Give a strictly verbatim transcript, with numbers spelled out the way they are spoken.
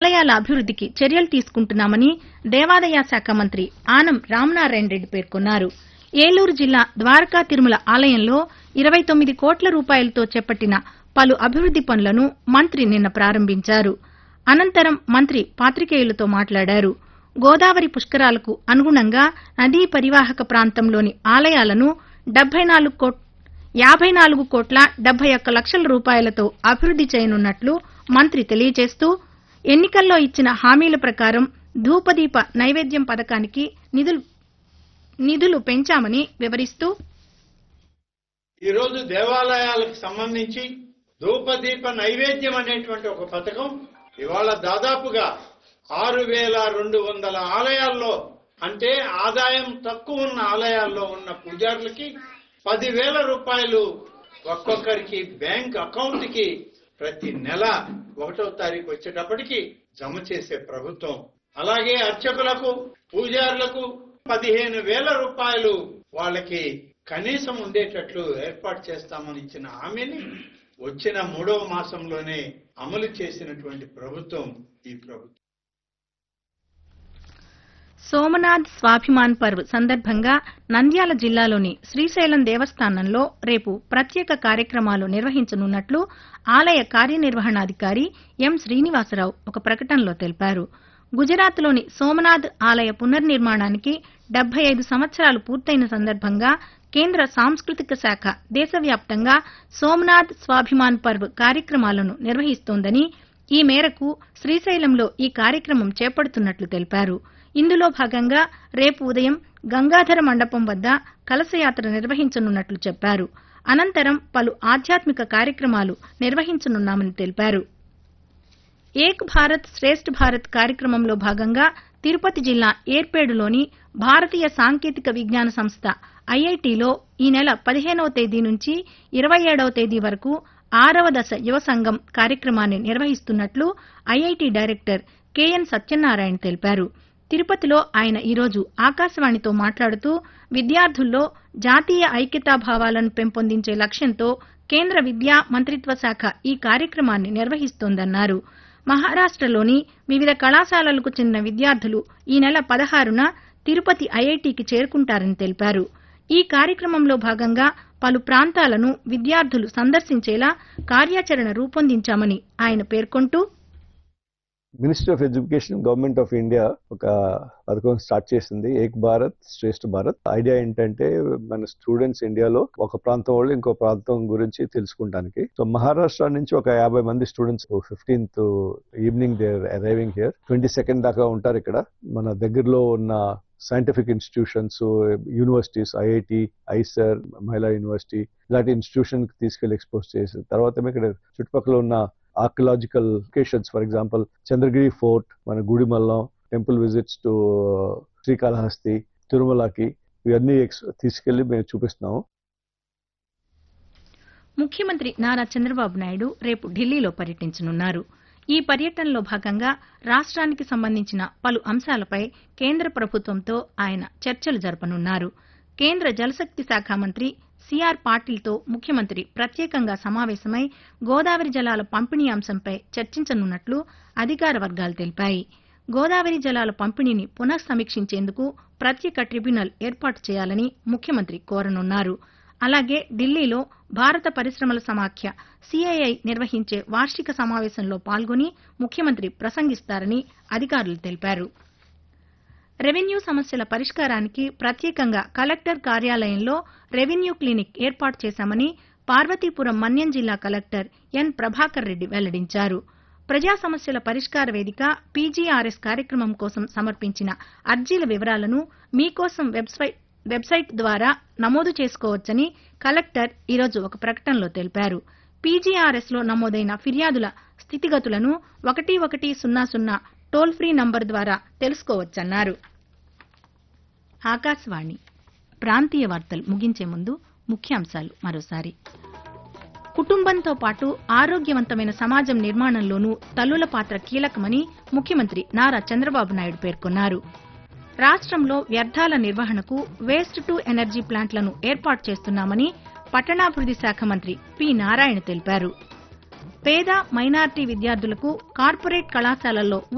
ఆలయాల అభివృద్ధికి చర్యలు తీసుకుంటున్నామని దేవాదాయ శాఖ మంత్రి ఆనం రామనారాయణ రెడ్డి పేర్కొన్నారు. ఏలూరు జిల్లా ద్వారకా తిరుమల ఆలయంలో ఇరవై తొమ్మిది కోట్ల రూపాయలతో చేపట్టిన పలు అభివృద్ది పనులను మంత్రి నిన్న ప్రారంభించారు. అనంతరం మంత్రి పాతికేయులతో మాట్లాడారు. గోదావరి పుష్కరాలకు అనుగుణంగా నదీ పరివాహక ప్రాంతంలోని ఆలయాలను యాభై నాలుగు కోట్ల డెబ్బై ఒక్క లక్షల రూపాయలతో అభివృద్ది చేయనున్నట్లు మంత్రి తెలియజేస్తూ ఎన్నికల్లో ఇచ్చిన హామీల ప్రకారం ధూపదీప నైవేద్యం పథకానికి నిధులు నిధులు పెంచామని వివరిస్తూ ఈరోజు దేవాలయాలకు సంబంధించి ధూపదీప నైవేద్యం అనేటువంటి ఒక పథకం ఇవాళ దాదాపుగా ఆరు వేల రెండు వందల ఆలయాల్లో అంటే ఆదాయం తక్కువ ఉన్న ఆలయాల్లో ఉన్న పూజారులకి పదివేల రూపాయలు ఒక్కొక్కరికి బ్యాంక్ అకౌంట్ కి ప్రతి నెల ఒకటో తారీఖు వచ్చేటప్పటికి జమ చేసే ప్రభుత్వం. అలాగే అర్చకులకు పూజారులకు పదిహేను వేల రూపాయలు వాళ్ళకి కనీసం ఉండేటట్లు ఏర్పాటు చేస్తామని ఇచ్చిన హామీని వచ్చిన మూడవ మాసంలోనే అమలు చేసినటువంటి ప్రభుత్వం ఈ ప్రభుత్వం. సోమనాథ్ స్వాభిమాన్ పర్వ్ సందర్భంగా నంద్యాల జిల్లాలోని శ్రీశైలం దేవస్థానంలో రేపు ప్రత్యేక కార్యక్రమాలు నిర్వహించనున్నట్లు ఆలయ కార్యనిర్వహణాధికారి ఎం శ్రీనివాసరావు ఒక ప్రకటనలో తెలిపారు. గుజరాత్లోని సోమనాథ్ ఆలయ పునర్నిర్మాణానికి డెబ్బై ఐదు సంవత్సరాలు పూర్తయిన సందర్భంగా కేంద్ర సాంస్కృతిక శాఖ దేశవ్యాప్తంగా సోమనాథ్ స్వాభిమాన్ పర్వ్ కార్యక్రమాలను నిర్వహిస్తోందని, ఈ మేరకు శ్రీశైలంలో ఈ కార్యక్రమం చేపడుతున్నట్లు తెలిపారు. ఇందులో భాగంగా రేపు ఉదయం గంగాధర మండపం వద్ద కలశయాత్ర నిర్వహించనున్నట్లు చెప్పారు. అనంతరం పలు ఆధ్యాత్మిక కార్యక్రమాలు నిర్వహించనున్నామని తెలిపారు. ఏక్ భారత్ శ్రేష్ఠ్ భారత్ కార్యక్రమంలో భాగంగా తిరుపతి జిల్లా ఏర్పేడులోని భారతీయ సాంకేతిక విజ్ఞాన సంస్థ ఐఐటీలో ఈ నెల పదిహేనవ తేదీ నుంచి ఇరవై ఏడవ తేదీ వరకు ఆరవ దశ యువ సంఘం కార్యక్రమాన్ని నిర్వహిస్తున్నట్లు ఐఐటీ డైరెక్టర్ కెఎన్ సత్యనారాయణ తెలిపారు. తిరుపతిలో ఆయన ఈరోజు ఆకాశవాణితో మాట్లాడుతూ విద్యార్థుల్లో జాతీయ ఐక్యతాభావాలను పెంపొందించే లక్ష్యంతో కేంద్ర విద్యా మంత్రిత్వ శాఖ ఈ కార్యక్రమాన్ని నిర్వహిస్తోందన్నారు. మహారాష్టలోని వివిధ కళాశాలలకు చెందిన విద్యార్థులు ఈ నెల పదహారున తిరుపతి ఐఐటీకి చేరుకుంటారని తెలిపారు. ఈ కార్యక్రమంలో భాగంగా పలు ప్రాంతాలను విద్యార్థులు సందర్శించేలా కార్యాచరణ రూపొందించామని ఆయన పేర్కొంటూ ministry of education government of India ఒక పథకం స్టార్ట్ చేసింది, ఏక్ భారత్ శ్రేష్ఠ భారత్. ఐడియా ఏంటంటే మన స్టూడెంట్స్ ఇండియాలో ఒక ప్రాంతం వాళ్ళు ఇంకో ప్రాంతం గురించి తెలుసుకుంటానికి. సో మహారాష్ట్ర నుంచి ఒక యాభై మంది students fifteenth evening they are arriving here. Twenty second దాకా ఉంటారు ఇక్కడ. మన దగ్గరలో ఉన్న scientific institutions, universities, IIT, IISER, మహిళా యూనివర్సిటీ ఇలాంటి ఇన్స్టిట్యూషన్ కి తీసుకెళ్లి ఎక్స్పోజ్ చేసిన తర్వాత ఇక్కడ చుట్టుపక్కల ఉన్న archaeological locations, for example Chandragiri fort, మన Gudimallam, temple visits to Srikalahasti, తిరుమలకి ఇవన్నీ తీసుకెళ్లి మేము చూపిస్తున్నాము. ముఖ్యమంత్రి నారా చంద్రబాబు నాయుడు రేపు ఢిల్లీలో పర్యటించనున్నారు. ఈ పర్యటనలో భాగంగా రాష్ట్రానికి సంబంధించిన పలు అంశాలపై కేంద్ర ప్రభుత్వంతో ఆయన చర్చలు జరపనున్నారు. కేంద్ర జలశక్తి శాఖ మంత్రి సిఆర్ పాటిల్తో ముఖ్యమంత్రి ప్రత్యేకంగా సమావేశమై గోదావరి జలాల పంపిణీ అంశంపై చర్చించనున్నట్లు అధికార వర్గాలు తెలిపాయి. గోదావరి జలాల పంపిణీని పునఃసమీక్షించేందుకు ప్రత్యేక ట్రిబ్యునల్ ఏర్పాటు చేయాలని ముఖ్యమంత్రి కోరనున్నారు. అలాగే ఢిల్లీలో భారత పరిశ్రమల సమాఖ్య సిఐఐ నిర్వహించే వార్షిక సమావేశంలో పాల్గొని ముఖ్యమంత్రి ప్రసంగిస్తారని అధికారులు తెలిపారు. రెవెన్యూ సమస్యల పరిష్కారానికి ప్రత్యేకంగా కలెక్టర్ కార్యాలయంలో రెవెన్యూ క్లినిక్ ఏర్పాటు చేశామని పార్వతీపురం మన్యం జిల్లా కలెక్టర్ ఎన్ ప్రభాకర్ రెడ్డి వెల్లడించారు. ప్రజా సమస్యల పరిష్కార వేదిక పీజీఆర్ఎస్ కార్యక్రమం కోసం సమర్పించిన అర్జీల వివరాలను మీకోసం వెబ్సైట్ వెబ్సైట్ ద్వారా నమోదు చేసుకోవచ్చని కలెక్టర్ ఈరోజు ఒక ప్రకటనలో తెలిపారు. పీజీఆర్ఎస్ లో నమోదైన ఫిర్యాదుల స్థితిగతులను ఒకటి ఒకటి సున్నా సున్నా టోల్ ఫ్రీ నంబర్ ద్వారా తెలుసుకోవచ్చన్నారు. ఆకాశవాణి ప్రాంతీయ వార్తలు ముగించే ముందు ముఖ్యాంశాలు మరోసారి. కుటుంబంతో పాటు ఆరోగ్యవంతమైన సమాజం నిర్మాణంలోనూ తల్లుల పాత్ర కీలకమని ముఖ్యమంత్రి నారా చంద్రబాబు నాయుడు పేర్కొన్నారు. రాష్ట్రంలో వ్యర్థాల నిర్వహణకు వేస్ట్ టు ఎనర్జీ ప్లాంట్లను ఏర్పాటు చేస్తున్నామని పట్టణాభివృద్ది శాఖ మంత్రి పి నారాయణ తెలిపారు. పేద మైనారిటీ విద్యార్థులకు కార్పొరేట్ కళాశాలల్లో